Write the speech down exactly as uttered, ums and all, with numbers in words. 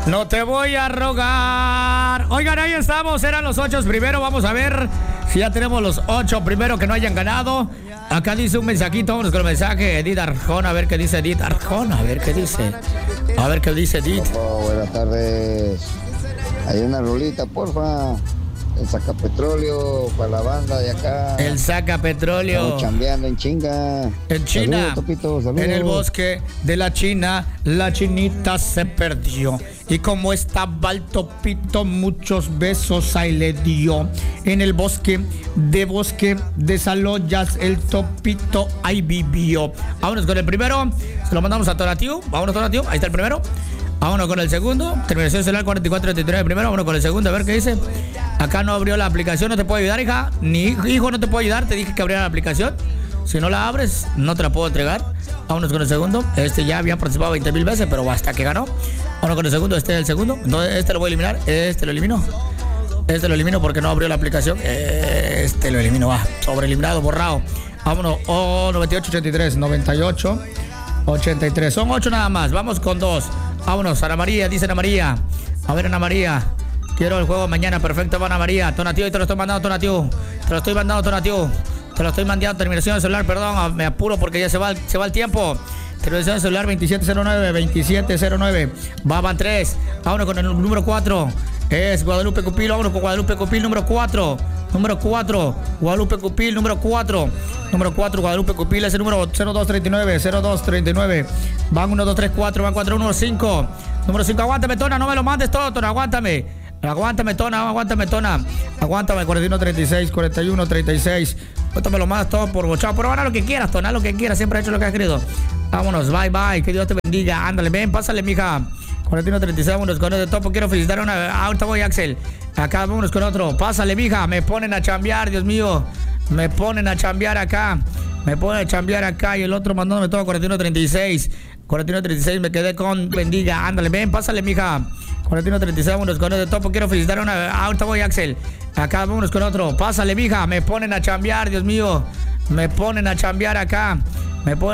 No te voy a rogar. Oigan, ahí estamos, eran los ocho primero. Vamos a ver si ya tenemos los ocho primero que no hayan ganado. Acá dice un mensajito, vámonos con el mensaje. Edith Arjona, a ver qué dice Edith Arjona, a ver qué dice. A ver qué dice Edith. Oh, buenas tardes. Hay una rolita, porfa. El sacapetróleo para la banda de acá. El sacapetróleo. Estamos chambeando en chinga. En China. Saludos, Topito, saludos. En el bosque de la China, la chinita se perdió. Y como estaba el topito, muchos besos ahí le dio. En el bosque de bosque de Saloyas, el topito ahí vivió. Vámonos con el primero. Se lo mandamos a Tonatiu. Vámonos, Tonatiu. Ahí está el primero. Vámonos con el segundo. Terminación celular cuarenta y cuatro treinta y nueve primero. Vámonos con el segundo. A ver qué dice. Acá no abrió la aplicación. No te puedo ayudar, hija. Ni hijo, no te puedo ayudar. Te dije que abriera la aplicación. Si no la abres, no te la puedo entregar. Vámonos con el segundo. Este ya había participado veinte mil veces, pero hasta que ganó. Vámonos con el segundo. Este es el segundo. Entonces, este lo voy a eliminar. Este lo elimino. Este lo elimino porque no abrió la aplicación. Este lo elimino. Va. Sobre eliminado, borrado. Vámonos. Oh, noventa y ocho ochenta y tres. noventa y ocho ochenta y tres. Son ocho nada más. Vamos con dos. Vámonos, Ana María, dice Ana María. A ver, Ana María. Quiero el juego mañana, perfecto, Ana María. Tonatiu, y te lo estoy mandando, Tonatiu. Te lo estoy mandando, Tonatiu. Te lo estoy mandando, terminación de celular, perdón, me apuro porque ya se va, se va el tiempo. Terminación de celular veintisiete cero nueve, veintisiete cero nueve. Va, van tres. Vámonos con el número cuatro. Es Guadalupe Cupil, vámonos con Guadalupe Cupil, número cuatro. Número cuatro, Guadalupe Cupil, número cuatro. Número cuatro, Guadalupe Cupil, es el número cero dos treinta y nueve, cero dos treinta y nueve. Van uno, dos, tres, cuatro, van cuatro, uno, cinco. Número cinco, aguántame, Tona, no me lo mandes todo, Tona, aguántame. Aguántame, Tona, aguántame, Tona. Aguántame, cuarenta y uno treinta y seis, cuarenta y uno treinta y seis. Ahorita me lo mandas todo por bochado. Pero ahora lo que quieras, Tona, lo que quieras, siempre he hecho lo que has querido. Vámonos, bye, bye, que Dios te bendiga. Ándale, ven, pásale, mija. cuarenta y uno treinta y seis, vámonos con el de topo. Quiero felicitar a una. Ahorita voy, Axel. Acá, vámonos con otro. Pásale, mija. Me ponen a chambear, Dios mío. Me ponen a chambear acá. Me ponen a chambear acá. Y el otro mandándome todo, cuarenta y uno treinta y seis. cuarenta y uno treinta y seis, me quedé con bendiga. Ándale, ven, pásale, mija. cuarenta y uno treinta y seis, vámonos con el de topo. Quiero felicitar a una. Ahorita voy, Axel. Acá, vámonos con otro. Pásale, mija. Me ponen a chambear, Dios mío. Me ponen a chambear acá. Me ponen